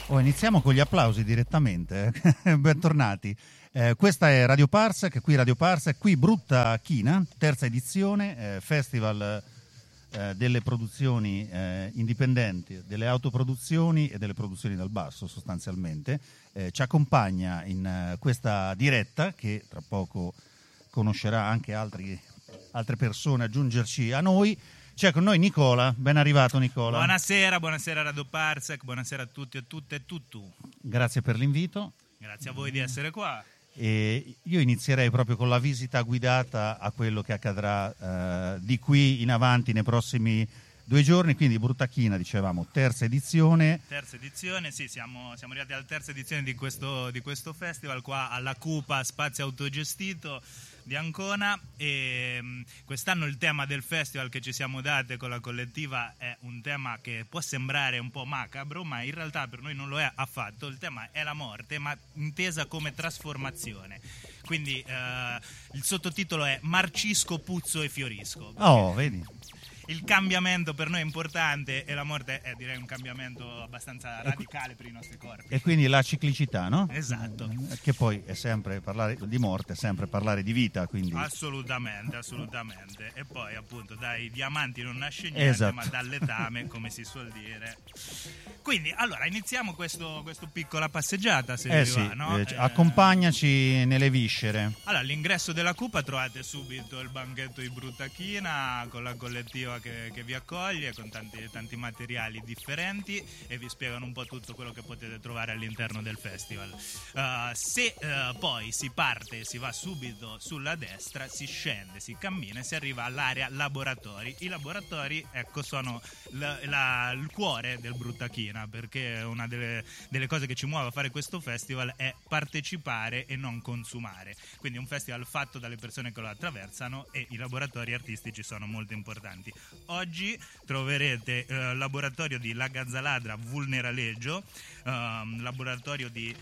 Iniziamo con gli applausi direttamente. Bentornati. Questa è Radio Parsec, qui Brutta China, terza edizione, festival delle produzioni indipendenti, delle autoproduzioni e delle produzioni dal basso sostanzialmente. Ci accompagna in questa diretta, che tra poco conoscerà anche altre persone aggiungerci a noi. C'è con noi Nicola, ben arrivato Nicola. Buonasera Radio Parsec, buonasera a tutti e a tutte e tutto. Grazie per l'invito. Grazie a voi di essere qua. E io inizierei proprio con la visita guidata a quello che accadrà di qui in avanti nei prossimi 2 giorni, quindi Brutta China, dicevamo, terza edizione. Terza edizione, sì, siamo arrivati alla terza edizione di questo festival qua alla Cupa Spazio Autogestito di Ancona, e quest'anno il tema del festival che ci siamo date con la collettiva è un tema che può sembrare un po' macabro, ma in realtà per noi non lo è affatto. Il tema è la morte, ma intesa come trasformazione. Quindi il sottotitolo è Marcisco, puzzo e fiorisco. Oh, vedi? Il cambiamento per noi è importante e la morte è, direi, un cambiamento abbastanza radicale per i nostri corpi. E quindi la ciclicità, no? Esatto. Che poi è sempre parlare di morte, è sempre parlare di vita, quindi... Assolutamente. E poi appunto dai diamanti non nasce niente, esatto, ma dal letame, come si suol dire. Quindi allora iniziamo questa piccola passeggiata, se vi va, no? Accompagnaci nelle viscere. Allora, all'ingresso della Cupa trovate subito il banchetto di Brutta China con la collettiva che vi accoglie, con tanti materiali differenti, e vi spiegano un po' tutto quello che potete trovare all'interno del festival. Se poi si parte, si va subito sulla destra, si scende, si cammina e si arriva all'area laboratori. I laboratori, ecco, sono il cuore del Brutta China, perché una delle cose che ci muove a fare questo festival è partecipare e non consumare. Quindi è un festival fatto dalle persone che lo attraversano, e i laboratori artistici sono molto importanti. Oggi troverete il laboratorio di La Gazzaladra Vulneraleggio, laboratorio di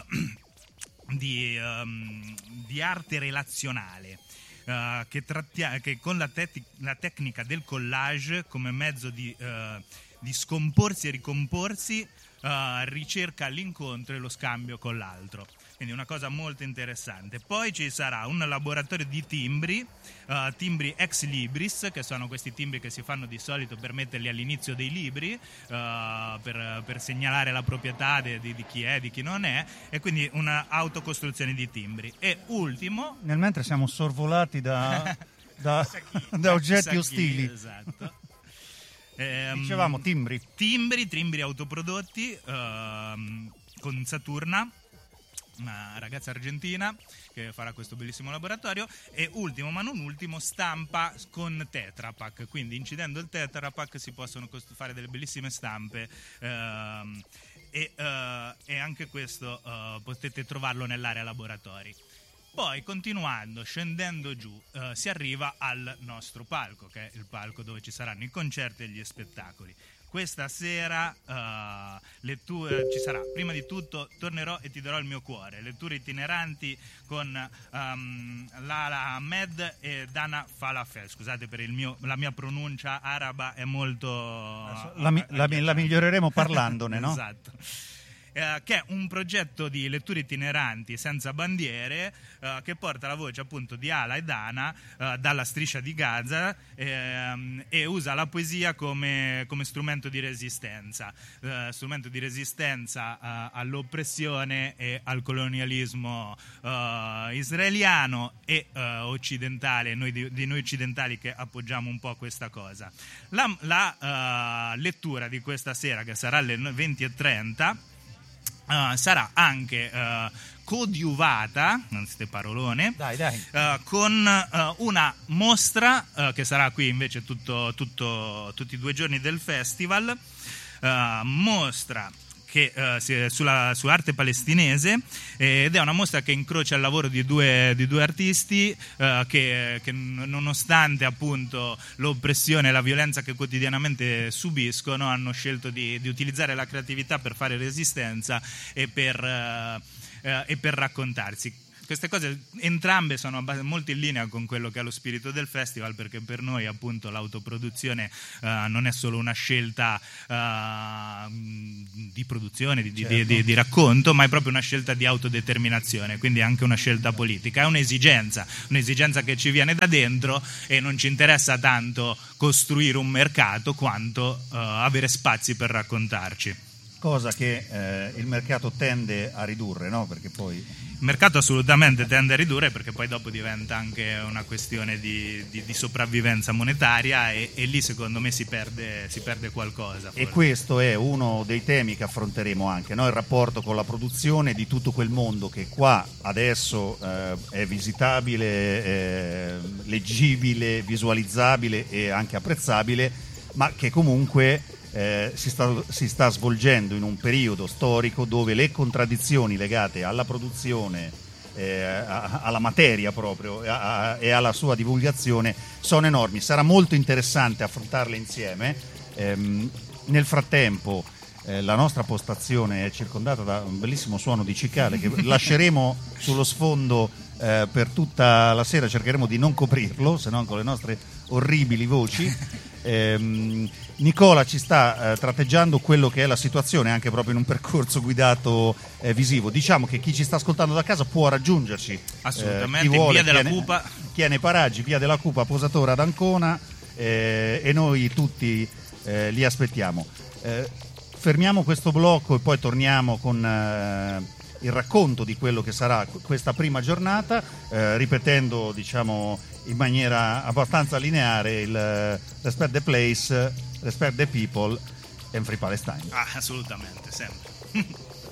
arte relazionale, che con la tecnica del collage come mezzo di scomporsi e ricomporsi ricerca l'incontro e lo scambio con l'altro. Quindi una cosa molto interessante. Poi ci sarà un laboratorio di timbri ex libris, che sono questi timbri che si fanno di solito per metterli all'inizio dei libri, per segnalare la proprietà di chi è, di chi non è, e quindi una autocostruzione di timbri. E ultimo... Nel mentre siamo sorvolati da oggetti ostili. Esatto. Dicevamo timbri autoprodotti con Saturna, una ragazza argentina che farà questo bellissimo laboratorio. E ultimo ma non ultimo, stampa con Tetra Pak. Quindi incidendo il Tetra Pak si possono fare delle bellissime stampe, e anche questo potete trovarlo nell'area laboratori. Poi continuando, scendendo giù, si arriva al nostro palco, che è il palco dove ci saranno i concerti e gli spettacoli. Questa sera ci sarà, prima di tutto, Tornerò e ti darò il mio cuore, letture itineranti con Lala Ahmed e Dana Falafel. Scusate per la mia pronuncia araba, è molto... La miglioreremo parlandone, no? Esatto. Che è un progetto di letture itineranti senza bandiere, che porta la voce appunto di Ala e Dana dalla striscia di Gaza, e usa la poesia come strumento di resistenza, all'oppressione e al colonialismo israeliano e occidentale, di noi occidentali che appoggiamo un po' questa cosa. La lettura di questa sera, che sarà alle 20:30, sarà anche coadiuvata, non ste parolone, con una mostra che sarà qui invece tutti i 2 giorni del festival, mostra che sull'arte palestinese, ed è una mostra che incrocia il lavoro di due artisti che nonostante appunto l'oppressione e la violenza che quotidianamente subiscono, hanno scelto di utilizzare la creatività per fare resistenza e per raccontarsi. queste cose entrambe sono molto in linea con quello che è lo spirito del festival, perché per noi appunto l'autoproduzione non è solo una scelta di produzione, di racconto, ma è proprio una scelta di autodeterminazione, quindi è anche una scelta politica, è un'esigenza che ci viene da dentro, e non ci interessa tanto costruire un mercato quanto avere spazi per raccontarci. Cosa che il mercato tende a ridurre, no? Perché poi il mercato assolutamente tende a ridurre, perché poi dopo diventa anche una questione di sopravvivenza monetaria, e lì secondo me si perde qualcosa. Forse. E questo è uno dei temi che affronteremo anche, no? Il rapporto con la produzione di tutto quel mondo che qua adesso è visitabile, leggibile, visualizzabile e anche apprezzabile, ma che comunque si sta svolgendo in un periodo storico dove le contraddizioni legate alla produzione, alla materia proprio e alla sua divulgazione sono enormi. Sarà molto interessante affrontarle insieme. Nel frattempo la nostra postazione è circondata da un bellissimo suono di cicale che lasceremo sullo sfondo per tutta la sera, cercheremo di non coprirlo, se no con le nostre orribili voci. Nicola ci sta tratteggiando quello che è la situazione anche proprio in un percorso guidato visivo. Diciamo che chi ci sta ascoltando da casa può raggiungerci assolutamente, chi vuole, via della Cupa, chi è nei paraggi, via della Cupa, Posatore ad Ancona, e noi tutti li aspettiamo. Fermiamo questo blocco e poi torniamo con il racconto di quello che sarà questa prima giornata, ripetendo diciamo in maniera abbastanza lineare il respect the place, respect the people and free Palestine. Assolutamente, sempre.